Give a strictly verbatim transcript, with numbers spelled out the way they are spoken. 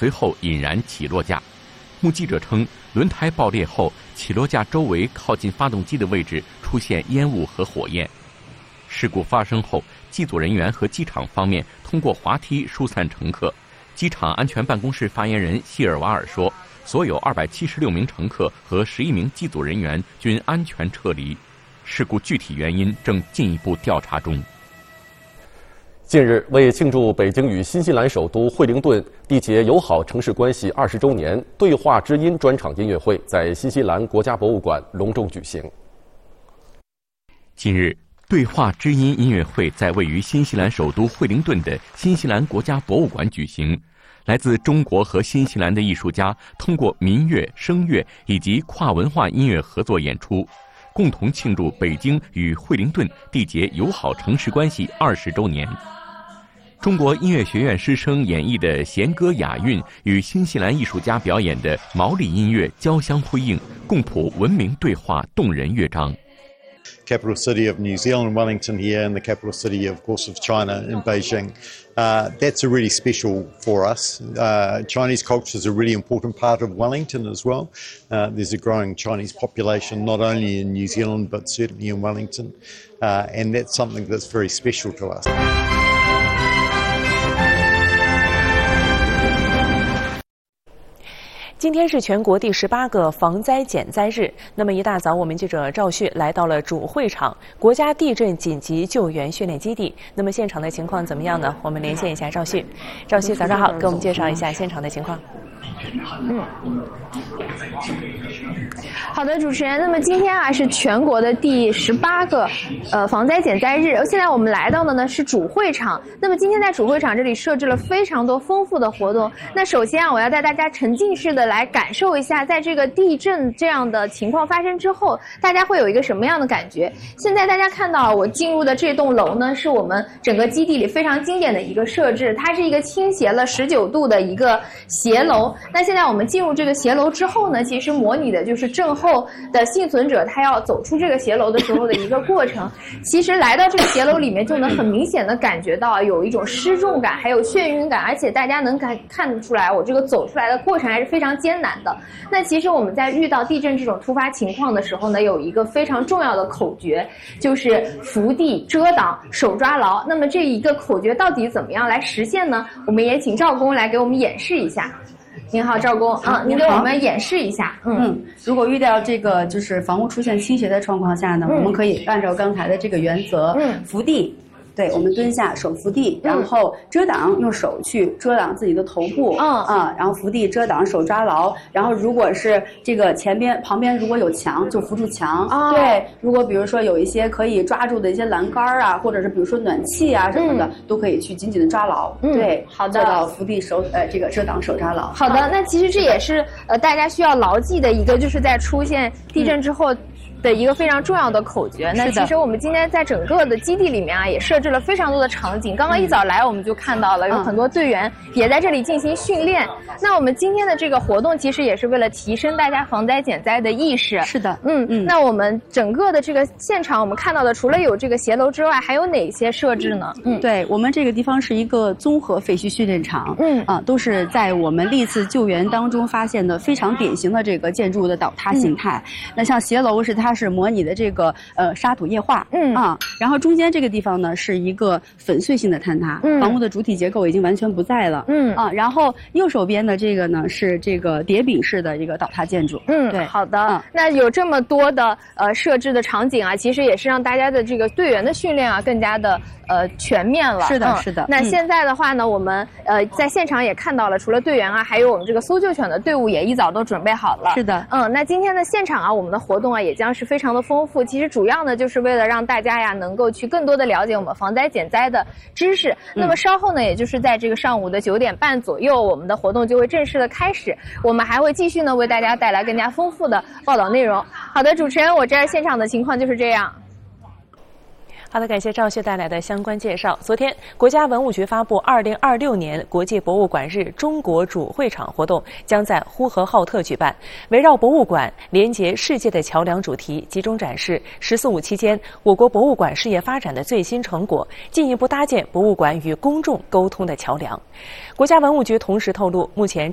随后引燃起落架。目击者称，轮胎爆裂后，起落架周围靠近发动机的位置出现烟雾和火焰。事故发生后，机组人员和机场方面通过滑梯疏散乘客。机场安全办公室发言人希尔瓦尔说，所有二百七十六名乘客和十一名机组人员均安全撤离。事故具体原因正进一步调查中。 近日，为庆祝北京与新西兰首都惠灵顿缔结友好城市关系二十周年，对话之音专场音乐会在新西兰国家博物馆隆重举行。 近日，对话之音音乐会在位于新西兰首都惠灵顿的新西兰国家博物馆举行。来自中国和新西兰的艺术家通过民乐、声乐以及跨文化音乐合作演出，共同庆祝北京与惠灵顿缔结友好城市关系二十周年。中国音乐学院师生演绎的弦歌雅韵与新西兰艺术家表演的毛利音乐交相辉映，共谱文明对话动人乐章。 Capital city of New Zealand, Wellington here, and the capital city, of course, of China in Beijing. Uh, that's a really special for us. Uh, Chinese culture is a really important part of Wellington as well. Uh, there's a growing Chinese population, not only in New Zealand, but certainly in Wellington. Uh, and that's something that's very special to us. 今天是全国第十八个防灾减灾日。那么一大早，我们记者赵旭来到了主会场国家地震紧急救援训练基地。那么现场的情况怎么样呢？我们连线一下赵旭。赵旭，早上好，给我们介绍一下现场的情况。 嗯，好的，主持人。那么今天啊是全国的第十八个呃防灾减灾日。现在我们来到的呢是主会场。那么今天在主会场这里设置了非常多丰富的活动。那首先啊，我要带大家沉浸式的来感受一下，在这个地震这样的情况发生之后，大家会有一个什么样的感觉？现在大家看到我进入的这栋楼呢，是我们整个基地里非常经典的一个设置，它是一个倾斜了十九度的一个斜楼。那现在我们进入这个斜楼之后呢，其实模拟的就是震后的幸存者他要走出这个斜楼的时候的一个过程。其实来到这个斜楼里面，就能很明显的感觉到有一种失重感，还有眩晕感，而且大家能看看得出来，我这个走出来的过程还是非常艰难的。那其实我们在遇到地震这种突发情况的时候呢，有一个非常重要的口诀，就是伏地、遮挡、手抓牢。那么这一个口诀到底怎么样来实现呢？我们也请赵工来给我们演示一下。您好，赵工啊，您给我们演示一下。嗯嗯，如果遇到这个就是房屋出现倾斜的状况下呢，嗯、我们可以按照刚才的这个原则，嗯，伏地。对，我们蹲下，手扶地，然后遮挡，用手去遮挡自己的头部，嗯啊，然后扶地遮挡，手抓牢，然后如果是这个前边旁边如果有墙，就扶住墙，哦、对，如果比如说有一些可以抓住的一些栏杆啊，或者是比如说暖气啊什么的，嗯、都可以去紧紧的抓牢，嗯、对， 好的， 做到扶地手呃这个遮挡手抓牢。 好的，那其实这也是呃大家需要牢记的一个，就是在出现地震之后。嗯的一个非常重要的口诀。那其实我们今天在整个的基地里面啊，也设置了非常多的场景。刚刚一早来，我们就看到了有很多队员也在这里进行训练。那我们今天的这个活动，其实也是为了提升大家防灾减灾的意识。 是的， 嗯嗯。那我们整个的这个现场，我们看到的除了有这个斜楼之外，还有哪些设置呢？ 嗯，对我们这个地方是一个综合废墟训练场。嗯啊，都是在我们历次救援当中发现的非常典型的这个建筑的倒塌形态。嗯、那像斜楼是它。是模拟的这个呃沙土液化，嗯啊，然后中间这个地方呢是一个粉碎性的坍塌，嗯、房屋的主体结构已经完全不在了，嗯啊，然后右手边的这个呢是这个叠饼式的一个倒塌建筑， 嗯，对，好的，嗯、那有这么多的呃设置的场景啊，其实也是让大家的这个队员的训练啊更加的呃全面了， 是的，嗯、是的。 那现在的话呢，嗯、我们呃在现场也看到了，除了队员啊，还有我们这个搜救犬的队伍也一早都准备好了， 是的， 嗯，那今天的现场啊，我们的活动啊也将是非常的丰富。其实主要呢，就是为了让大家呀能够去更多的了解我们防灾减灾的知识。嗯、那么稍后呢，也就是在这个上午的九点半左右，我们的活动就会正式的开始。我们还会继续呢为大家带来更加丰富的报道内容。好的，主持人，我这儿现场的情况就是这样。 好的，感谢赵旭带来的相关介绍。昨天，国家文物局发布二零二六年国际博物馆日中国主会场活动将在呼和浩特举办，围绕博物馆连接世界的桥梁主题，集中展示“十四五”期间我国博物馆事业发展的最新成果，进一步搭建博物馆与公众沟通的桥梁。国家文物局同时透露，目前